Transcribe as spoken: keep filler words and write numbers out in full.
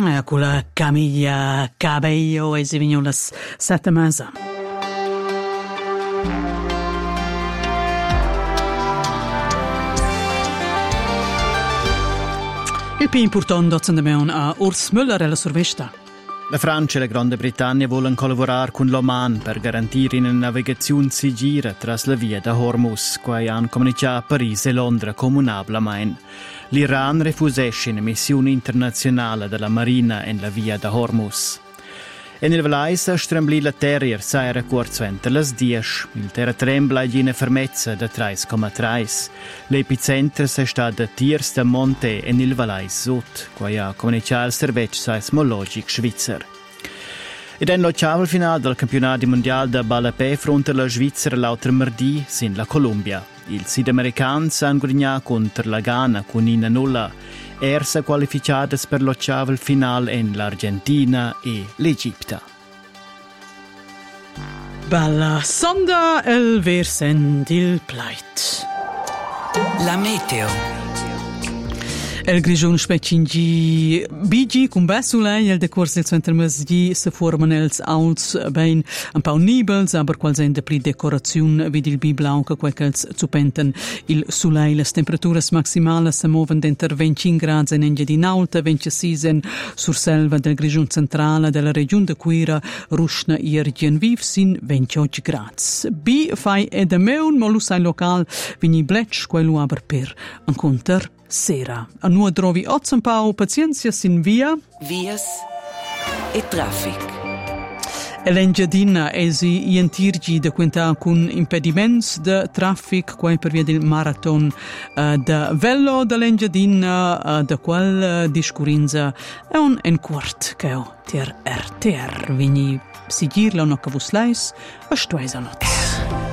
Eh, con la Camilla Cabello e si vengono le sette mesi. Il più importante è a Urs Müller e la sorvesta. La Francia e la Grande Bretagna vogliono collaborare con l'Oman per garantire una navigazione sicura tra la via da Hormuz, che hanno comunicato a Parigi e Londra comunablemente. L'Iran refusesce una missione internazionale della Marina in la via da Hormuz. E nel Valais stremblì la terra saira cuorzventa las dies. Il terratrembla è una fermezza da tre virgola tre. L'epicentro è stato a Tiers de Monte e nel Valais Sud, che ha comunicato il Servizio Seismologico Svizzero. Ed è l'ottavo finale del campionato mondiale da ballapè fronte alla Svizzera l'altro martedì sin la Colombia. Il sudamericano hanno guadagnato contro la Ghana con una nulla. Ersa qualificate per l'ottavo finale in l'Argentina e l'Egitto. Bella sonda el versen il plait. La meteo. El grigione specingi bigi con bel soleil el decors del centro-mesi se formano els auls ben un po' nibels, aber quals en de pli decorazione vidi il biblau che quels zupenten il soleil. Le temperature maximali se muoven d'enter venticinque gradi in Engadin Alta, ventisei sur selva del grigione centrale della regione de Quira, Rusna e Ergenviv sin ventotto gradi. Bi fai ed meun molusai local vini blech quello aber per incontr sera. A nu trovi oz un pau pazienza sin via. Vias e traffic. L'Engadina esi ientirgi de quenta con impediments de traffic quai per via del marathon uh, de vello dell'Engadina uh, de qual uh, discurinza è un enquart che ho ter er ter vini sigirla no cavuslais a stuesalot.